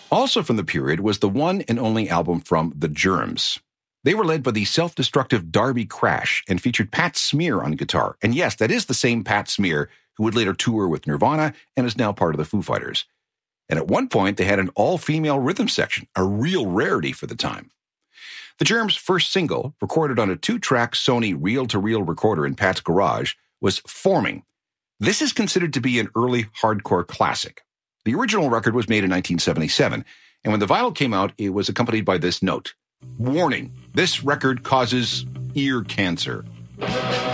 Also from the period was the one and only album from The Germs. They were led by the self-destructive Darby Crash and featured Pat Smear on guitar. And yes, that is the same Pat Smear who would later tour with Nirvana and is now part of the Foo Fighters. And at one point, they had an all-female rhythm section, a real rarity for the time. The Germs' first single, recorded on a 2-track Sony reel-to-reel recorder in Pat's garage, was Forming. This is considered to be an early hardcore classic. The original record was made in 1977, and when the vinyl came out, it was accompanied by this note: "Warning, this record causes ear cancer."